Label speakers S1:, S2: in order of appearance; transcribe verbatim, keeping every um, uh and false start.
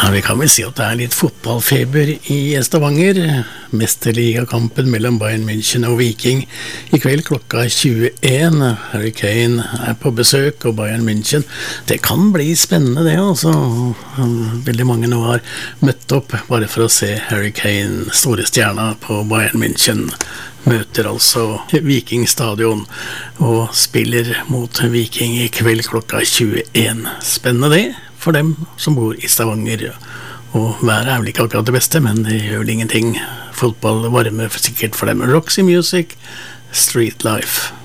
S1: Ja, vi kan vel si at det er litt fotballfeber i Stavanger. Mesterligakampen mellom Bayern München og Viking i kveld klokka tjueen. Harry Kane er på besøk, og Bayern München. Det kan bli spennende det, altså. Veldig mange nå har møtt opp bare for å se Harry Kane, store stjerna på Bayern München. Møter altså Viking stadion og spiller mot Viking i kveld klokka tjueen. Spennende det for dem som bor i Stavanger. Og været er vel ikke akkurat det beste, men det gjør vel ingenting. Fotball varmer sikkert for dem. Roxy Music, Street Life.